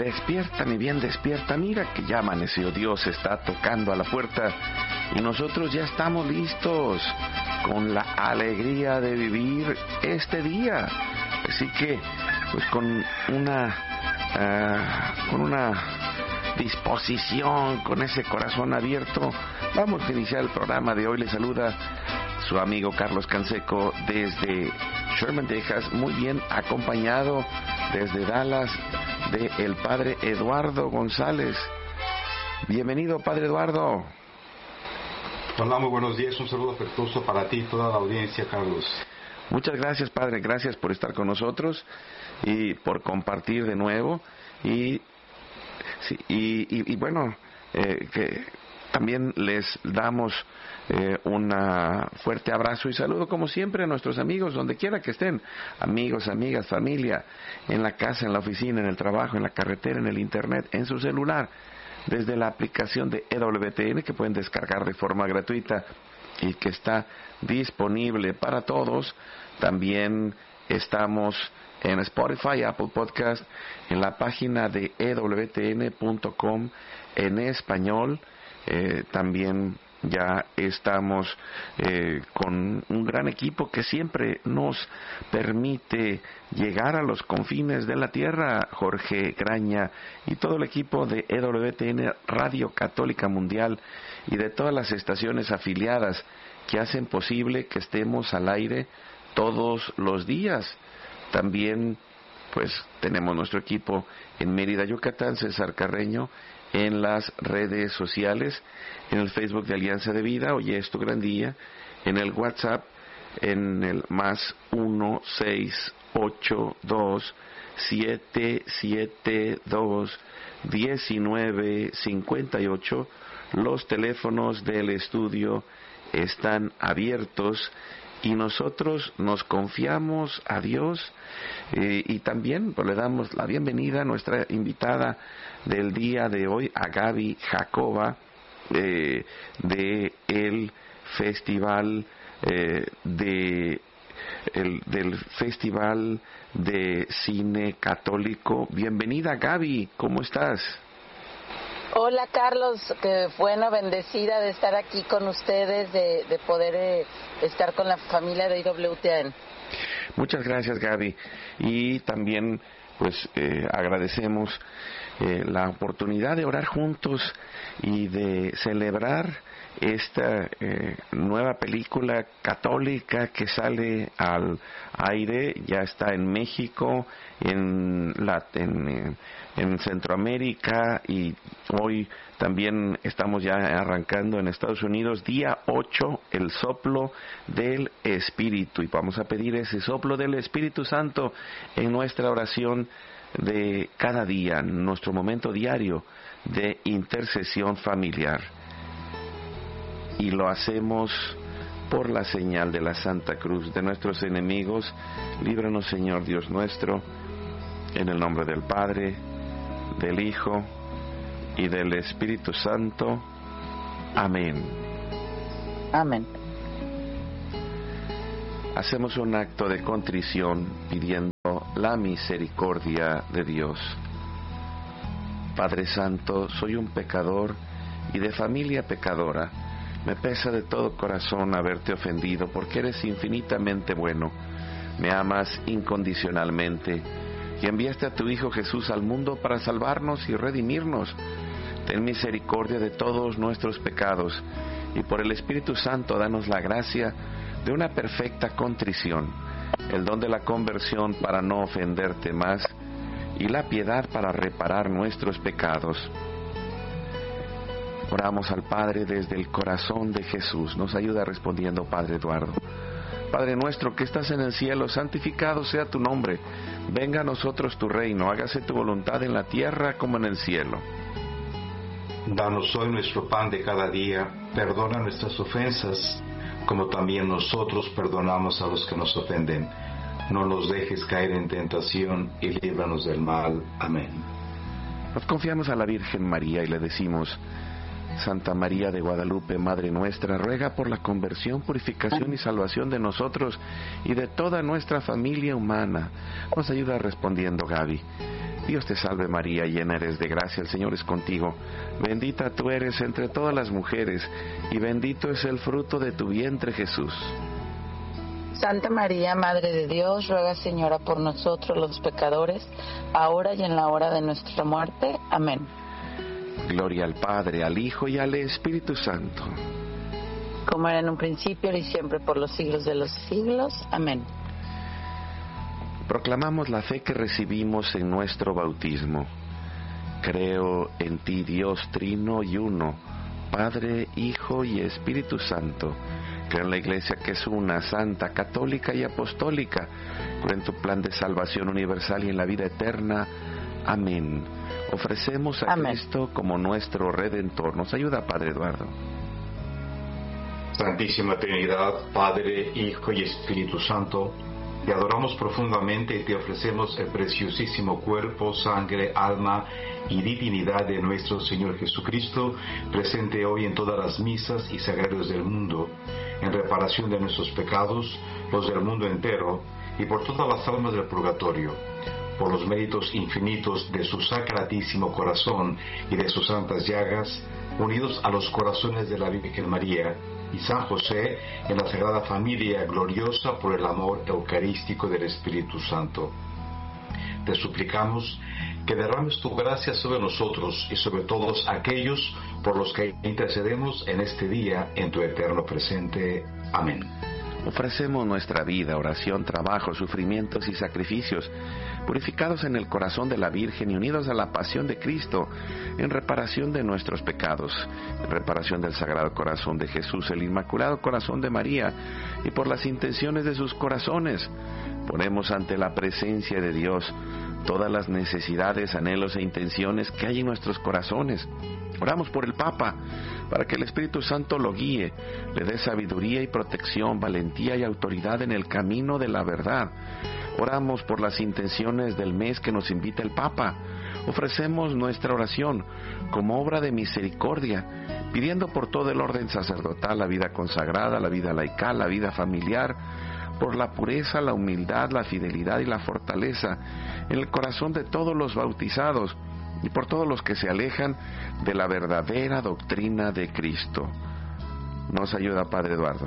Despierta, mi bien, despierta. Mira que ya amaneció. Dios está tocando a la puerta y nosotros ya estamos listos con la alegría de vivir este día. Así que, pues con una disposición, con ese corazón abierto, vamos a iniciar el programa de hoy. Le saluda su amigo Carlos Canseco desde Sherman, Texas, muy bien acompañado desde Dallas de el padre Eduardo González. Bienvenido, padre Eduardo. Hola, muy buenos días, un saludo afectuoso para ti y toda la audiencia, Carlos. Muchas gracias, padre, gracias por estar con nosotros y por compartir de nuevo y bueno, que también les damos un fuerte abrazo y saludo como siempre a nuestros amigos donde quiera que estén, amigos, amigas, familia, en la casa, en la oficina, en el trabajo, en la carretera, en el internet, en su celular, desde la aplicación de EWTN que pueden descargar de forma gratuita y que está disponible para todos. También estamos en Spotify, Apple Podcast, en la página de EWTN.com en español. También ya estamos con un gran equipo que siempre nos permite llegar a los confines de la tierra. Jorge Graña y todo el equipo de EWTN Radio Católica Mundial y de todas las estaciones afiliadas que hacen posible que estemos al aire todos los días. También pues tenemos nuestro equipo en Mérida, Yucatán, César Carreño, en las redes sociales, en el Facebook de Alianza de Vida, hoy es tu gran día, en el WhatsApp, en el más 1-682-772-1958. Los teléfonos del estudio están abiertos y nosotros nos confiamos a Dios y también pues, le damos la bienvenida a nuestra invitada del día de hoy, a Gaby Jacoba, de el Festival del Festival de Cine Católico. Bienvenida, Gaby, ¿cómo estás? Hola, Carlos, qué bueno, bendecida de estar aquí con ustedes, de poder estar con la familia de IWTN. Muchas gracias, Gaby, y también pues agradecemos la oportunidad de orar juntos y de celebrar esta nueva película católica que sale al aire. Ya está en México, en Centroamérica, y hoy también estamos ya arrancando en Estados Unidos. Día 8, el soplo del Espíritu, y vamos a pedir ese soplo del Espíritu Santo en nuestra oración de cada día, en nuestro momento diario de intercesión familiar. Y lo hacemos por la señal de la Santa Cruz de nuestros enemigos. Líbranos, Señor Dios nuestro, en el nombre del Padre, del Hijo y del Espíritu Santo. Amén. Amén. Hacemos un acto de contrición pidiendo la misericordia de Dios. Padre Santo, soy un pecador y de familia pecadora. Me pesa de todo corazón haberte ofendido, porque eres infinitamente bueno. Me amas incondicionalmente y enviaste a tu Hijo Jesús al mundo para salvarnos y redimirnos. Ten misericordia de todos nuestros pecados y por el Espíritu Santo danos la gracia de una perfecta contrición, el don de la conversión para no ofenderte más y la piedad para reparar nuestros pecados. Oramos al Padre desde el corazón de Jesús. Nos ayuda respondiendo, Padre Eduardo. Padre nuestro que estás en el cielo, santificado sea tu nombre. Venga a nosotros tu reino, hágase tu voluntad en la tierra como en el cielo. Danos hoy nuestro pan de cada día, perdona nuestras ofensas, como también nosotros perdonamos a los que nos ofenden. No nos dejes caer en tentación y líbranos del mal. Amén. Nos confiamos a la Virgen María y le decimos: Santa María de Guadalupe, Madre nuestra, ruega por la conversión, purificación y salvación de nosotros y de toda nuestra familia humana. Nos ayuda respondiendo, Gaby. Dios te salve María, llena eres de gracia, el Señor es contigo. Bendita tú eres entre todas las mujeres, y bendito es el fruto de tu vientre, Jesús. Santa María, Madre de Dios, ruega, Señora, por nosotros los pecadores, ahora y en la hora de nuestra muerte. Amén. Gloria al Padre, al Hijo y al Espíritu Santo. Como era en un principio, ahora y siempre, por los siglos de los siglos. Amén. Proclamamos la fe que recibimos en nuestro bautismo. Creo en ti, Dios trino y uno, Padre, Hijo y Espíritu Santo. Creo en la Iglesia que es una, santa, católica y apostólica. Creo en tu plan de salvación universal y en la vida eterna. Amén. Ofrecemos a Amén. Cristo como nuestro Redentor. Nos ayuda, Padre Eduardo. Santísima Trinidad, Padre, Hijo y Espíritu Santo, te adoramos profundamente y te ofrecemos el preciosísimo cuerpo, sangre, alma y divinidad de nuestro Señor Jesucristo, presente hoy en todas las misas y sagrarios del mundo, en reparación de nuestros pecados, los del mundo entero, y por todas las almas del purgatorio, por los méritos infinitos de su sacratísimo corazón y de sus santas llagas, unidos a los corazones de la Virgen María y San José en la Sagrada Familia gloriosa por el amor eucarístico del Espíritu Santo. Te suplicamos que derrames tu gracia sobre nosotros y sobre todos aquellos por los que intercedemos en este día en tu eterno presente. Amén. Ofrecemos nuestra vida, oración, trabajo, sufrimientos y sacrificios, purificados en el corazón de la Virgen y unidos a la pasión de Cristo, en reparación de nuestros pecados, en reparación del Sagrado Corazón de Jesús, el Inmaculado Corazón de María, y por las intenciones de sus corazones. Ponemos ante la presencia de Dios todas las necesidades, anhelos e intenciones que hay en nuestros corazones. Oramos por el Papa, para que el Espíritu Santo lo guíe, le dé sabiduría y protección, valentía y autoridad en el camino de la verdad. Oramos por las intenciones del mes que nos invita el Papa. Ofrecemos nuestra oración como obra de misericordia, pidiendo por todo el orden sacerdotal, la vida consagrada, la vida laical, la vida familiar, por la pureza, la humildad, la fidelidad y la fortaleza en el corazón de todos los bautizados, y por todos los que se alejan de la verdadera doctrina de Cristo. Nos ayuda, Padre Eduardo.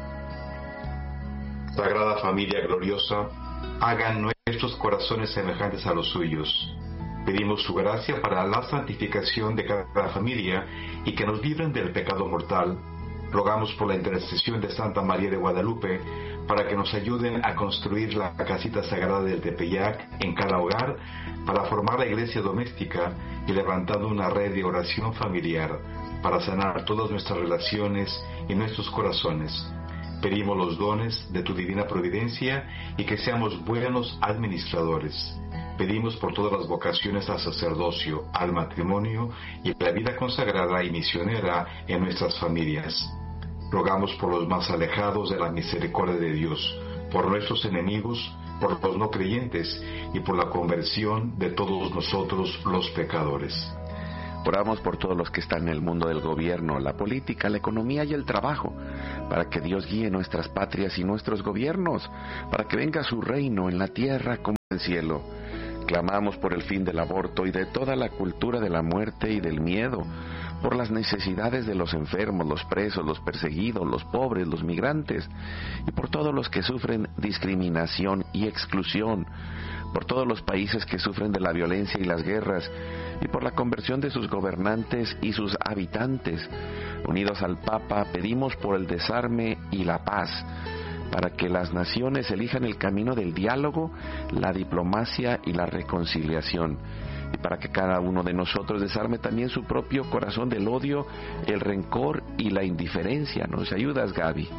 Sagrada Familia gloriosa, hagan nuestros corazones semejantes a los suyos. Pedimos su gracia para la santificación de cada familia y que nos libren del pecado mortal. Rogamos por la intercesión de Santa María de Guadalupe para que nos ayuden a construir la casita sagrada del Tepeyac en cada hogar, para formar la iglesia doméstica y levantando una red de oración familiar para sanar todas nuestras relaciones y nuestros corazones. Pedimos los dones de tu divina providencia y que seamos buenos administradores. Pedimos por todas las vocaciones al sacerdocio, al matrimonio y la vida consagrada y misionera en nuestras familias. Rogamos por los más alejados de la misericordia de Dios, por nuestros enemigos, por los no creyentes y por la conversión de todos nosotros los pecadores. Oramos por todos los que están en el mundo del gobierno, la política, la economía y el trabajo, para que Dios guíe nuestras patrias y nuestros gobiernos, para que venga su reino en la tierra como en el cielo. Clamamos por el fin del aborto y de toda la cultura de la muerte y del miedo, por las necesidades de los enfermos, los presos, los perseguidos, los pobres, los migrantes, y por todos los que sufren discriminación y exclusión, por todos los países que sufren de la violencia y las guerras, y por la conversión de sus gobernantes y sus habitantes. Unidos al Papa, pedimos por el desarme y la paz, para que las naciones elijan el camino del diálogo, la diplomacia y la reconciliación, y para que cada uno de nosotros desarme también su propio corazón del odio, el rencor y la indiferencia. ¿Nos ayudas, Gaby?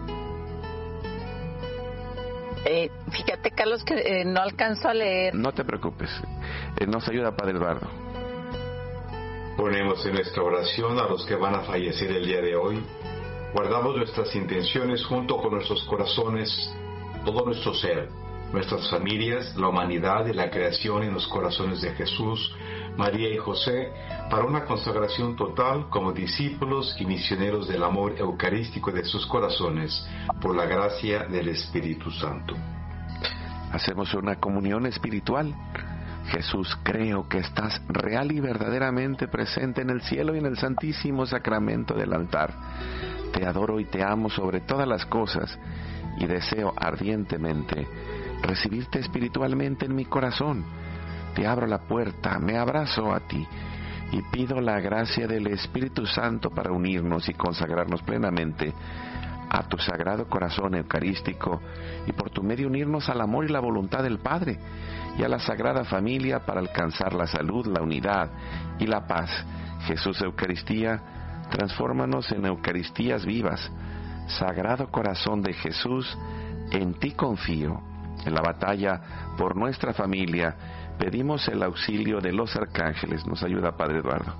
Fíjate, Carlos, que no alcanzo a leer. No te preocupes. Nos ayuda, Padre Eduardo. Ponemos en nuestra oración a los que van a fallecer el día de hoy. Guardamos nuestras intenciones junto con nuestros corazones, todo nuestro ser, nuestras familias, la humanidad y la creación en los corazones de Jesús, María y José, para una consagración total como discípulos y misioneros del amor eucarístico de sus corazones, por la gracia del Espíritu Santo. Hacemos una comunión espiritual. Jesús, creo que estás real y verdaderamente presente en el cielo y en el santísimo sacramento del altar. Te adoro y te amo sobre todas las cosas y deseo ardientemente recibirte espiritualmente en mi corazón. Te abro la puerta, me abrazo a ti y pido la gracia del Espíritu Santo para unirnos y consagrarnos plenamente a tu sagrado corazón eucarístico y por tu medio unirnos al amor y la voluntad del Padre y a la Sagrada Familia para alcanzar la salud, la unidad y la paz. Jesús Eucaristía, transfórmanos en Eucaristías vivas. Sagrado Corazón de Jesús, en ti confío. En la batalla por nuestra familia pedimos el auxilio de los arcángeles. Nos ayuda Padre Eduardo.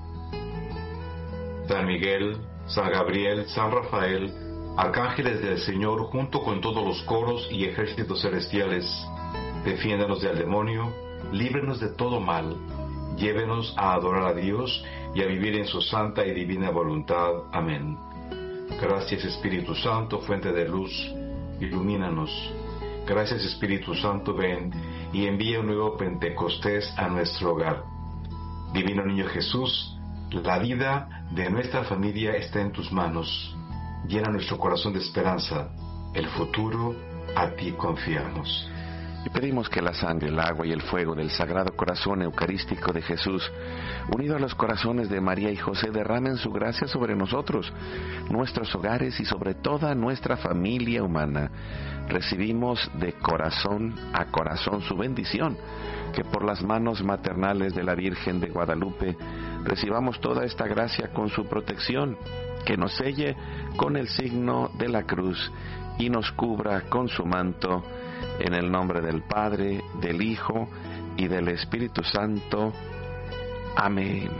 San Miguel, San Gabriel, San Rafael, arcángeles del Señor, junto con todos los coros y ejércitos celestiales, defiéndanos del demonio, líbrenos de todo mal, llévenos a adorar a Dios y a vivir en su santa y divina voluntad. Amén. Gracias Espíritu Santo, fuente de luz, ilumínanos. Gracias Espíritu Santo, ven y envía un nuevo Pentecostés a nuestro hogar. Divino Niño Jesús, la vida de nuestra familia está en tus manos. Llena nuestro corazón de esperanza. El futuro a ti confiamos. Y pedimos que la sangre, el agua y el fuego del Sagrado Corazón Eucarístico de Jesús, unido a los corazones de María y José, derramen su gracia sobre nosotros, nuestros hogares y sobre toda nuestra familia humana. Recibimos de corazón a corazón su bendición, que por las manos maternales de la Virgen de Guadalupe recibamos toda esta gracia con su protección, que nos selle con el signo de la cruz y nos cubra con su manto. En el nombre del Padre, del Hijo y del Espíritu Santo. Amén.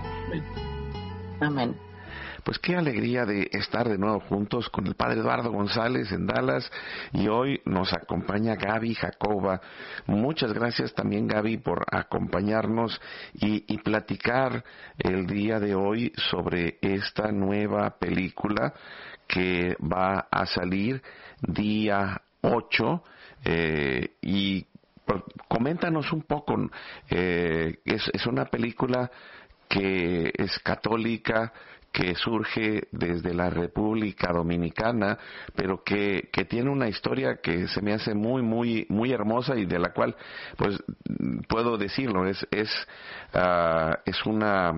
Amén. Pues qué alegría de estar de nuevo juntos con el Padre Eduardo González en Dallas, y hoy nos acompaña Gaby Jacoba. Muchas gracias también, Gaby, por acompañarnos y platicar el día de hoy sobre esta nueva película que va a salir día 8. Y coméntanos un poco. Es una película que es católica, que surge desde la República Dominicana, pero que tiene una historia que se me hace muy hermosa, y de la cual, pues, puedo decirlo, es una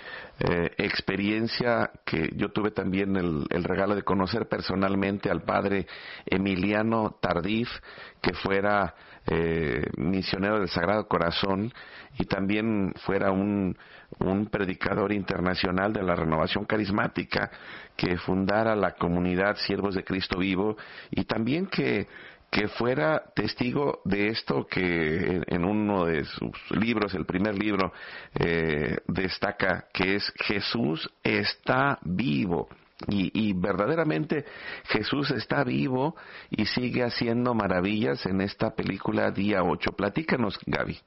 experiencia que yo tuve también el regalo de conocer personalmente al padre Emiliano Tardif, que fuera misionero del Sagrado Corazón y también fuera un predicador internacional de la Renovación Carismática, que fundara la comunidad Siervos de Cristo Vivo, y también que fuera testigo de esto que en uno de sus libros, el primer libro, destaca, que es Jesús está vivo. Y verdaderamente Jesús está vivo y sigue haciendo maravillas en esta película día 8. Platícanos, Gaby.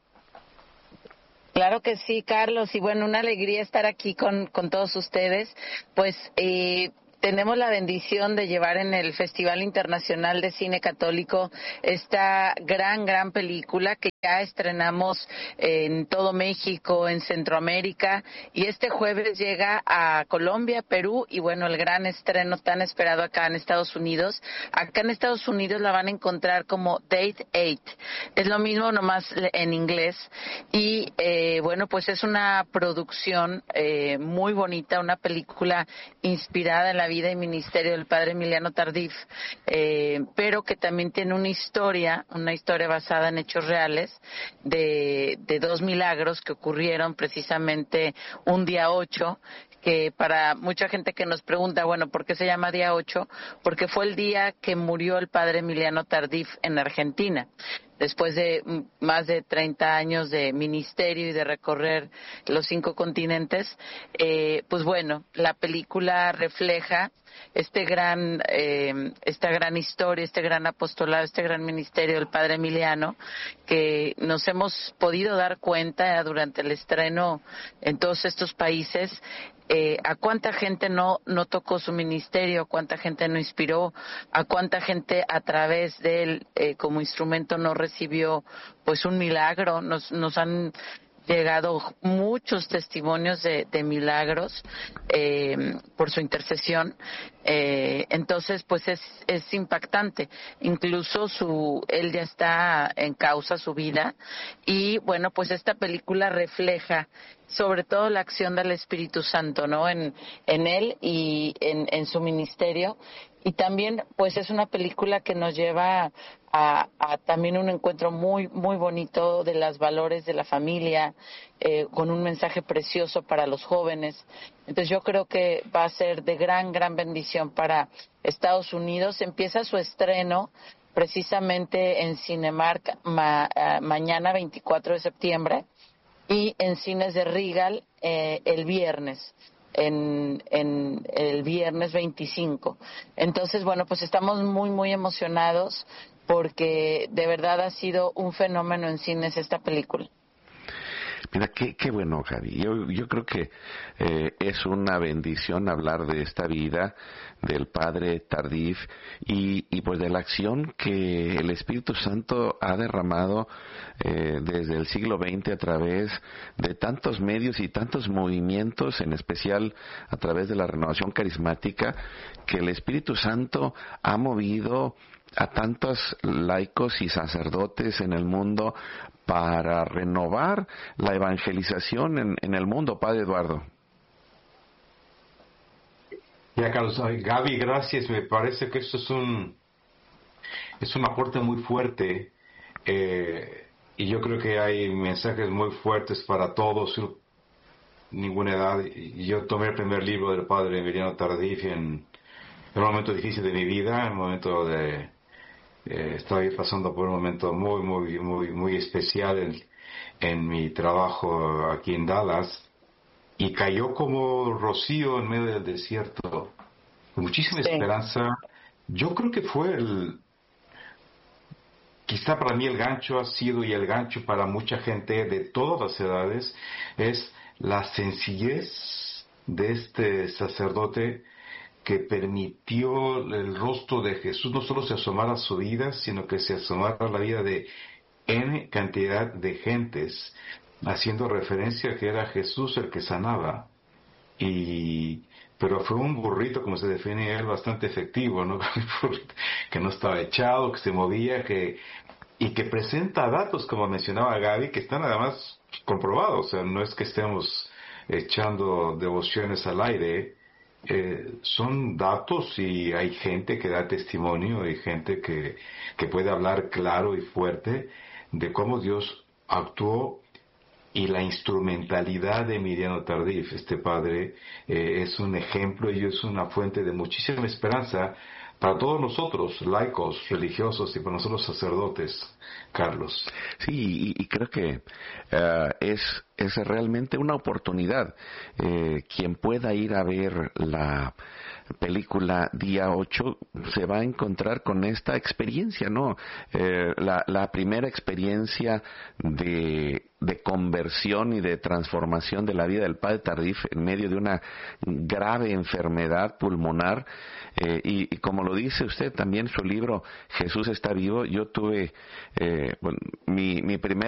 Claro que sí, Carlos, y bueno, una alegría estar aquí con todos ustedes. Pues tenemos la bendición de llevar en el Festival Internacional de Cine Católico esta gran película que ya estrenamos en todo México, en Centroamérica, y este jueves llega a Colombia, Perú, y bueno, el gran estreno tan esperado acá en Estados Unidos. Acá en Estados Unidos la van a encontrar como Date 8. Es lo mismo, nomás en inglés. Y bueno, pues es una producción muy bonita, una película inspirada en la vida y ministerio del padre Emiliano Tardif, pero que también tiene una historia basada en hechos reales de dos milagros que ocurrieron precisamente un día 8, que para mucha gente que nos pregunta, bueno, ¿por qué se llama día 8? Porque fue el día que murió el padre Emiliano Tardif en Argentina. Después de más de 30 años de ministerio y de recorrer los 5 continentes, pues bueno, la película refleja esta gran historia, este gran apostolado, este gran ministerio del padre Emiliano, que nos hemos podido dar cuenta durante el estreno en todos estos países, a cuánta gente no tocó su ministerio, a cuánta gente no inspiró, a cuánta gente a través de él como instrumento no recibió recibió pues un milagro. Nos han llegado muchos testimonios de milagros por su intercesión. Entonces pues es impactante. Incluso él ya está en causa, su vida, y bueno, pues esta película refleja sobre todo la acción del Espíritu Santo, ¿no? En él y en su ministerio. Y también pues es una película que nos lleva a también un encuentro muy muy bonito de los valores de la familia, con un mensaje precioso para los jóvenes. Entonces yo creo que va a ser de gran bendición para Estados Unidos. Empieza su estreno precisamente en Cinemark mañana 24 de septiembre y en cines de Regal el viernes. En el viernes 25. Entonces, bueno, pues estamos muy emocionados porque de verdad ha sido un fenómeno en cines esta película. Mira, qué bueno, Javi. Yo creo que es una bendición hablar de esta vida del Padre Tardif y pues de la acción que el Espíritu Santo ha derramado desde el siglo XX a través de tantos medios y tantos movimientos, en especial a través de la renovación carismática, que el Espíritu Santo ha movido a tantos laicos y sacerdotes en el mundo para renovar la evangelización en el mundo, Padre Eduardo. Ya, Carlos, Gaby, gracias. Me parece que esto es un aporte muy fuerte, y yo creo que hay mensajes muy fuertes para todos, ninguna edad. Yo tomé el primer libro del Padre Emiliano Tardif en un momento difícil de mi vida, en un momento estoy pasando por un momento muy especial en mi trabajo aquí en Dallas, y cayó como rocío en medio del desierto, con muchísima esperanza. Yo creo que fue quizá para mí el gancho ha sido, y el gancho para mucha gente de todas las edades, es la sencillez de este sacerdote que permitió el rostro de Jesús no solo se asomara a su vida, sino que se asomara a la vida de N cantidad de gentes, haciendo referencia a que era Jesús el que sanaba. Pero fue un burrito, como se define él, bastante efectivo, ¿no? Que no estaba echado, que se movía, y que presenta datos, como mencionaba Gaby, que están además comprobados. O sea, no es que estemos echando devociones al aire. Son datos, y hay gente que da testimonio, hay gente que puede hablar claro y fuerte de cómo Dios actuó, y la instrumentalidad de Emiliano Tardif, este padre, es un ejemplo y es una fuente de muchísima esperanza para todos nosotros, laicos, religiosos, y para nosotros sacerdotes, Carlos. Sí, y creo que es realmente una oportunidad. Quien pueda ir a ver la película día 8 se va a encontrar con esta experiencia, ¿no? La primera experiencia de conversión y de transformación de la vida del Padre Tardif en medio de una grave enfermedad pulmonar, y como lo dice usted también en su libro Jesús está vivo. Yo tuve mi primer